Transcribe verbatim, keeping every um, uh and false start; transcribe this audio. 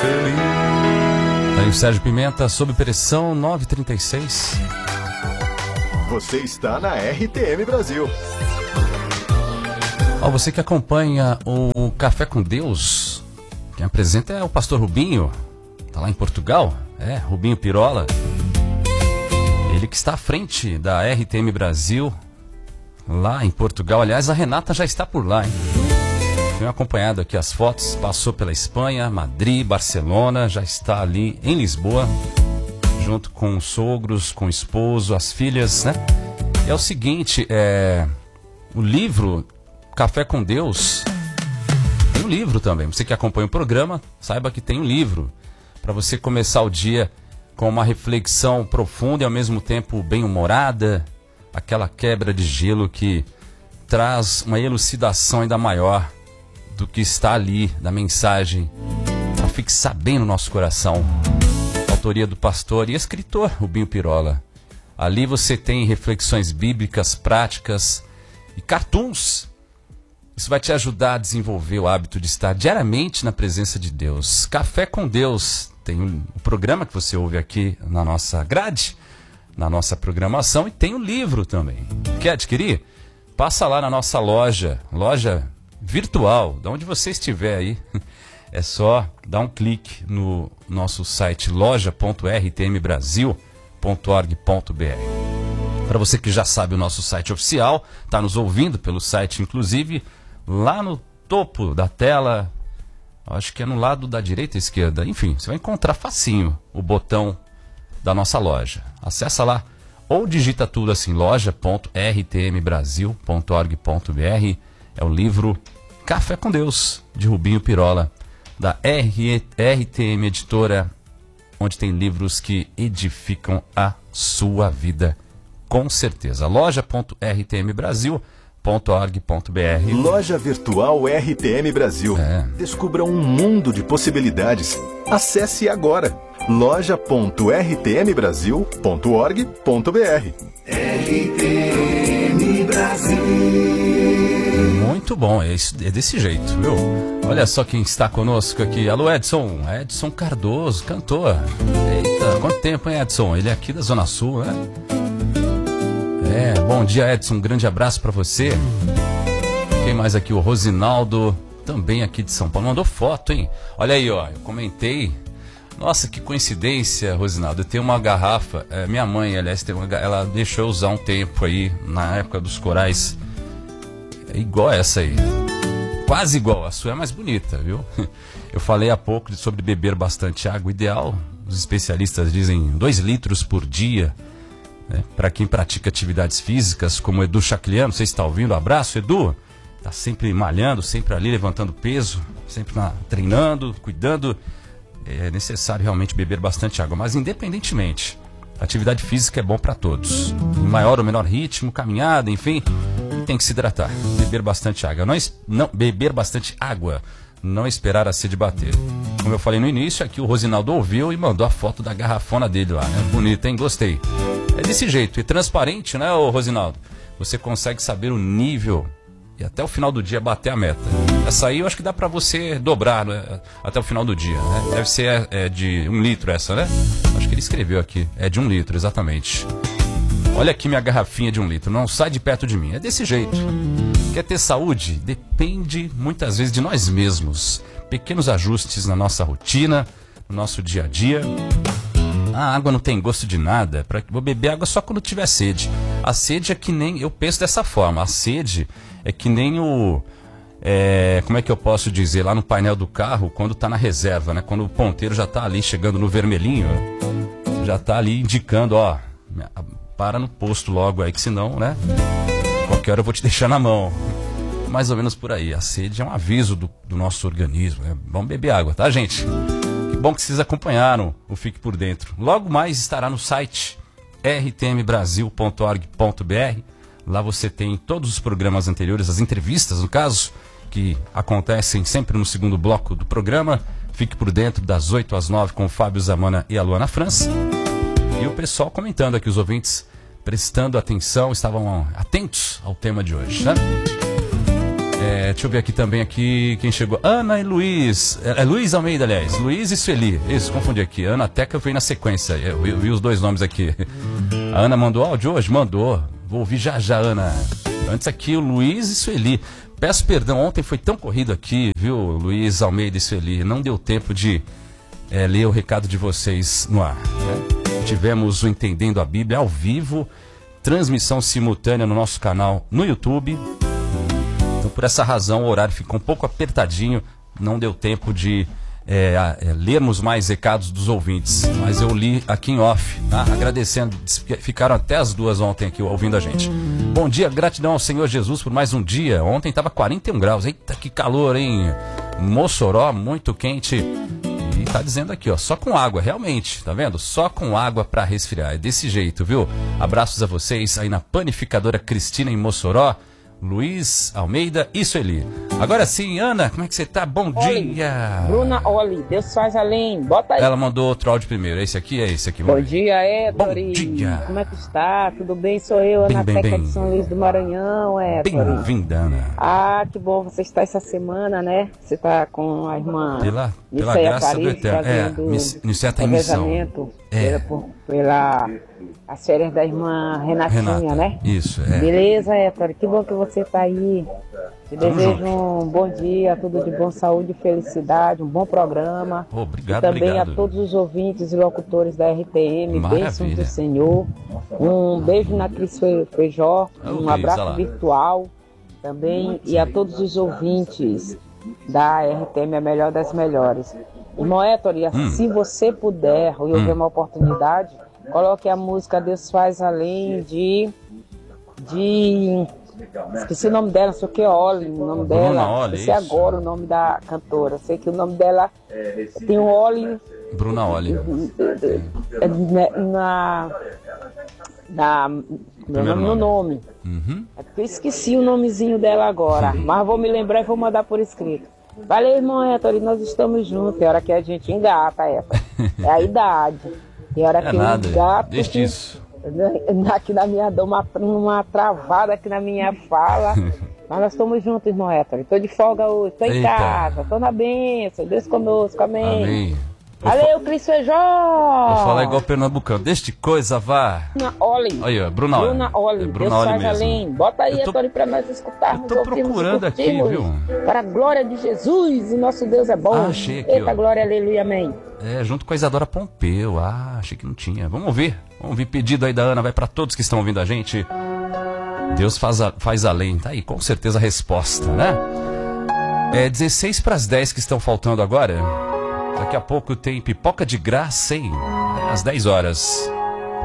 feliz. Aí o Sérgio Pimenta, sob pressão, nove e trinta e seis. Você está na R T M Brasil. Ó, você que acompanha o Café com Deus, quem apresenta é o pastor Rubinho, tá lá em Portugal, é, Rubinho Pirola. Ele que está à frente da R T M Brasil, lá em Portugal. Aliás, a Renata já está por lá, hein? Tenho acompanhado aqui as fotos, passou pela Espanha, Madrid, Barcelona, já está ali em Lisboa, junto com os sogros, com o esposo, as filhas, né? E é o seguinte, é, o livro Café com Deus, tem um livro também. Você que acompanha o programa, saiba que tem um livro, para você começar o dia com uma reflexão profunda e ao mesmo tempo bem-humorada, aquela quebra de gelo que traz uma elucidação ainda maior do que está ali, da mensagem, para fixar bem no nosso coração. Autoria do pastor e escritor Rubinho Pirola. Ali você tem reflexões bíblicas, práticas e cartoons. Isso vai te ajudar a desenvolver o hábito de estar diariamente na presença de Deus. Café com Deus. Tem um, um programa que você ouve aqui na nossa grade, na nossa programação, e tem o um livro também. Quer adquirir? Passa lá na nossa loja, loja virtual, de onde você estiver aí. É só dar um clique no nosso site loja ponto r t m brasil ponto org ponto b r. Para você que já sabe o nosso site oficial, está nos ouvindo pelo site, inclusive, lá no topo da tela, acho que é no lado da direita e esquerda, enfim, você vai encontrar facinho o botão da nossa loja. Acessa lá ou digita tudo assim, loja ponto r t m brasil ponto org ponto b r. É o livro Café com Deus, de Rubinho Pirola, da R T M Editora, onde tem livros que edificam a sua vida, com certeza. loja ponto r t m brasil ponto org ponto b r. Loja Virtual R T M Brasil. É. Descubra um mundo de possibilidades. Acesse agora loja ponto r t m brasil ponto org ponto b r. R T M Brasil. Muito bom, é, isso, é desse jeito, viu? Olha só quem está conosco aqui. Alô, Edson. Edson Cardoso, cantor. Eita, quanto tempo, hein, Edson? Ele é aqui da Zona Sul, né? É, bom dia, Edson. Um grande abraço pra você. Quem mais aqui? O Rosinaldo, também aqui de São Paulo. Mandou foto, hein? Olha aí, ó. Eu comentei. Nossa, que coincidência, Rosinaldo. Eu tenho uma garrafa. É, minha mãe, aliás, tem uma, ela deixou eu usar um tempo aí, na época dos corais. É igual essa aí. Quase igual. A sua é mais bonita, viu? Eu falei há pouco sobre beber bastante água. Ideal, os especialistas dizem dois litros por dia. Né? Para quem pratica atividades físicas, como o Edu Chacliano, você está ouvindo? Abraço, Edu. Está sempre malhando, sempre ali levantando peso, sempre na, treinando, cuidando. É necessário realmente beber bastante água. Mas independentemente, a atividade física é bom para todos. Em maior ou menor ritmo, caminhada, enfim, tem que se hidratar. Beber bastante água. Não, não, beber bastante água. Não esperar a sede bater. Como eu falei no início, aqui o Rosinaldo ouviu e mandou a foto da garrafona dele lá, né? Bonita, hein? Gostei. É desse jeito. E transparente, né, ô Rosinaldo? Você consegue saber o nível e até o final do dia bater a meta. Essa aí eu acho que dá pra você dobrar, né, até o final do dia, né? Deve ser é, de um litro essa, né? Acho que ele escreveu aqui. É de um litro, exatamente. Olha aqui minha garrafinha de um litro. Não sai de perto de mim. É desse jeito. Quer ter saúde? Depende muitas vezes de nós mesmos. Pequenos ajustes na nossa rotina, no nosso dia a dia. A água não tem gosto de nada. Pra, vou beber água só quando tiver sede. A sede é que nem... Eu penso dessa forma. A sede é que nem o... É, como é que eu posso dizer? Lá no painel do carro, quando tá na reserva, né? Quando o ponteiro já tá ali chegando no vermelhinho, já tá ali indicando, ó... Para no posto logo aí, que senão, né? Qualquer hora eu vou te deixar na mão. Mais ou menos por aí. A sede é um aviso do, do nosso organismo. Né? Vamos beber água, tá, gente? Que bom que vocês acompanharam o Fique Por Dentro. Logo mais estará no site r t m brasil ponto org ponto b r. Lá você tem todos os programas anteriores, as entrevistas, no caso, que acontecem sempre no segundo bloco do programa. Fique Por Dentro, das oito às nove, com o Fábio Zamana e a Luana França. E o pessoal comentando aqui, os ouvintes prestando atenção, estavam atentos ao tema de hoje, né? É, deixa eu ver aqui também, aqui, quem chegou. Ana e Luiz. É, é Luiz Almeida, aliás. Luiz e Sueli. Isso, confundi aqui. Ana Teca veio na sequência. Eu vi, vi os dois nomes aqui. A Ana mandou áudio hoje? Mandou. Vou ouvir já já, Ana. Antes aqui, o Luiz e Sueli. Peço perdão, ontem foi tão corrido aqui, viu, Luiz Almeida e Sueli. Não deu tempo de é, ler o recado de vocês no ar. Né? Tivemos o Entendendo a Bíblia ao vivo, transmissão simultânea no nosso canal no YouTube. Então, por essa razão, o horário ficou um pouco apertadinho, não deu tempo de é, a, é, lermos mais recados dos ouvintes. Mas eu li aqui em off, tá? Agradecendo, ficaram até as duas ontem aqui ouvindo a gente. Bom dia, gratidão ao Senhor Jesus por mais um dia. Ontem estava quarenta e um graus, eita que calor, hein? Mossoró, muito quente. E tá dizendo aqui, ó, só com água, realmente, tá vendo? Só com água para resfriar, é desse jeito, viu? Abraços a vocês aí na Panificadora Cristina em Mossoró. Luiz Almeida e Sueli. Agora sim, Ana, como é que você tá? Bom Oli, dia. Bruna Oli, Deus faz além. Bota aí. Ela mandou outro áudio primeiro. Esse aqui é esse aqui. Bom dia, Héctori. Bom dia. Como é que está? Tudo bem? Sou eu, Ana Bem, bem, Teca bem. de São Luís do Maranhão, Héctori. Bem-vinda, Ana. Ah, que bom você está essa semana, né? Você está com a irmã Pela, pela Niceia graça do Paris, Eterno. É, fazendo miss- iniciata em missão. revezamento É. pela, por- pela as férias da irmã Renatinha, Renata, né? isso, é. Beleza, Héctori? Que bom que você está aí. Te Tamo desejo junto. um bom dia, tudo de bom, saúde e felicidade, um bom programa. Oh, obrigado, e também obrigado. a todos os ouvintes e locutores da R T M, Maravilha. bênçãos do Senhor. Um beijo na Cris Fe- Feijó, Oh, um Cris, abraço olha lá. virtual também e a todos os ouvintes da R T M, a melhor das melhores. Irmão Héctori, Hum. se você puder e houver uma oportunidade, coloque a música Deus Faz Além de... de esqueci o nome dela, não sei o que, Oli, o nome Bruna dela, Oli, esqueci isso. agora o nome da cantora, sei que o nome dela tem um Oli Bruna Oli. na, na, meu Primeiro nome, no nome. nome, Uhum. é porque eu esqueci o nomezinho dela agora, mas vou me lembrar e vou mandar por escrito. Valeu, irmão Héctori, nós estamos juntos, é hora que a gente engata, Héctori, é a idade, é hora É que nada, eu engato, deixa que- isso. aqui na minha, dou uma, uma travada aqui na minha fala. Mas nós estamos juntos, irmão Héctori. Estou de folga hoje, estou em Eita. casa, estou na bênção. Deus conosco, amém. Amém. Eu Valeu, Cris Feijó! Vou falar igual pernambucano. Deixa de coisa, vá. Bruna Oli. Aí, ó, Bruna Oli. Bruna Oli. É Bruna Deus Oli faz mesmo. além. Bota aí, Eu tô- Héctori, para nós escutarmos. eu tô ouvirmos e procurando aqui, curtirmos. viu? Para a glória de Jesus, e nosso Deus é bom. Ah, achei aqui, Eita, ó. glória, aleluia, amém. É, junto com a Isadora Pompeu. Ah, achei que não tinha. Vamos ouvir. Vamos ouvir. Pedido aí da Ana, vai pra todos que estão ouvindo a gente. Deus faz, a- faz além. Tá aí, com certeza a resposta, né? É dezesseis para as dez que estão faltando agora. Daqui a pouco tem pipoca de graça, hein? É às dez horas.